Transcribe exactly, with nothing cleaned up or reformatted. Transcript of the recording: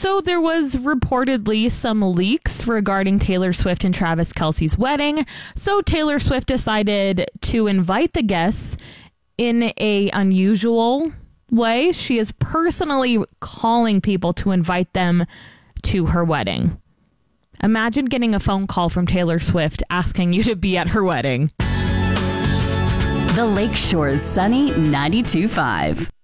So there was reportedly some leaks regarding Taylor Swift and Travis Kelce's wedding. So Taylor Swift decided to invite the guests in a unusual way. She is personally calling people to invite them to her wedding. Imagine getting a phone call from Taylor Swift asking you to be at her wedding. The Lakeshore's Sunny ninety-two point five.